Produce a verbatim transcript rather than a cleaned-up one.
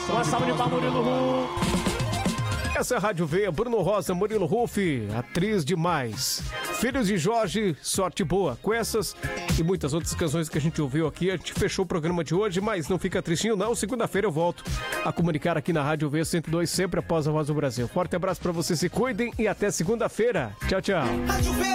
Uma salva de palmas, Murilo Ruf. Essa é a Rádio V, Bruno Rosa, Murilo Ruf, atriz demais. Filhos de Jorge, sorte boa. Com essas e muitas outras canções que a gente ouviu aqui, a gente fechou o programa de hoje, mas não fica tristinho não. Segunda-feira eu volto a comunicar aqui na Rádio V cento e dois, sempre após a Voz do Brasil. Forte abraço pra vocês, se cuidem e até segunda-feira. Tchau, tchau.